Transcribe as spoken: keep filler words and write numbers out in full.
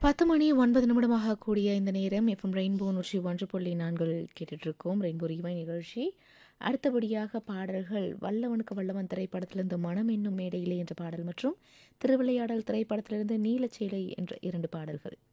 பத்து மணி ஒன்பது நிமிடமாக கூடிய இந்த நேரம் எஃப்எம் ரெயின்போ நூற்றி ஒன்று புள்ளி நான்கில் கேட்டுட்ருக்கோம். ரெயின்போ ரிவை நிகழ்ச்சி. அடுத்தபடியாக பாடல்கள் வல்லவனுக்கு வல்லவன் திரைப்படத்திலிருந்து மனம் என்னும் மேடையிலே என்ற பாடல் மற்றும் திருவிளையாடல் திரைப்படத்திலிருந்து நீலச்சேலை என்ற இரண்டு பாடல்கள்.